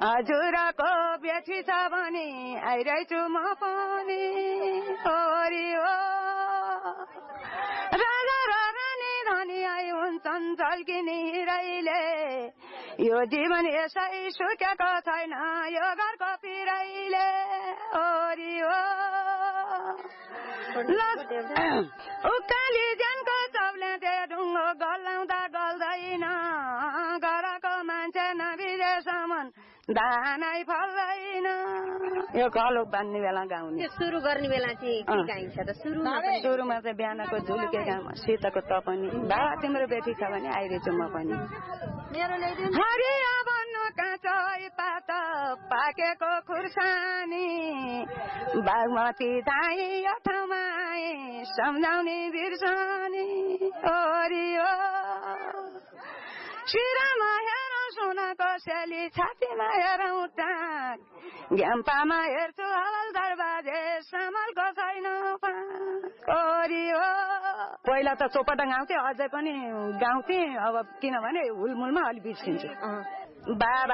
हजुरको बेठी छ भने आइरहेछु म पनि ओरी हो राजा र रानी धनी आई हुन्छन् झल्किने हिरैले यो जीवन यसै सुकेको छैन यो घरको पिरैले ओरी हो उकाली ज्यानको चौले दे ढुङ्गो गलाउँदा गल्दैन घरको मान्छे नबिजेसम्म धानै फल्दैन यो कलो बान्ने बेला गाउने सुरु गर्ने बेला चाहिँ के गाइन्छ त सुरुमा चाहिँ बिहानको झुलुके गाउँमा शीतको तपनी बाबा तिम्रो बेटी छ भने आइरहेछु म पनि हरिया बन्नु काँचो पात पाकेको खुर्सानी बागमती दाई यो ठाउँमा सम्झाउने बिर्सनी ओरी हो शिरमा हेरौँ सुनको सेली छातीमा हेरौँ टाक घ्याम्पामा हेर्छु हवलदार बाजे सामलको छैन ओरी हो पहिला त चोपटा गाउँथे अझै पनि गाउँथे अब किनभने हुलमुलमा अलि बिर्सिन्छु बाबा